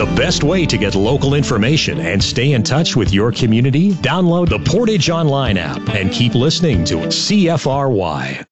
best way to get local information and stay in touch with your community? Download the Portage Online app and keep listening to CFRY.